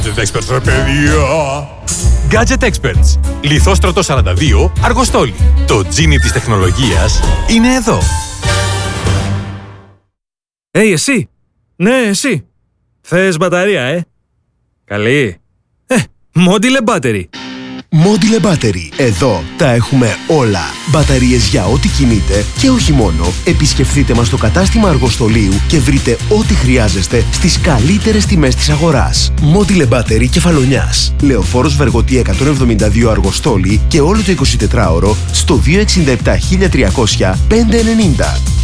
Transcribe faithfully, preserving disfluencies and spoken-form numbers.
Gadget Experts, ρε παιδιά! Gadget Experts. Λιθόστρωτο σαράντα δύο, Αργοστόλη. Το τζίνι της τεχνολογίας είναι εδώ. Hey, εσύ! Ναι, εσύ! Θες μπαταρία, ε? Καλή! Ε, Modile Battery! Modile Battery. Εδώ τα έχουμε όλα. Μπαταρίες για ό,τι κινείτε και όχι μόνο. Επισκεφθείτε μας στο κατάστημα Αργοστολίου και βρείτε ό,τι χρειάζεστε στις καλύτερες τιμές της αγοράς. Modile Battery Κεφαλονιάς. Λεωφόρος Βεργοτή εκατόν εβδομήντα δύο Αργοστόλη και όλο το εικοσιτετράωρο στο δύο έξι επτά χίλια τριακόσια πεντακόσια ενενήντα.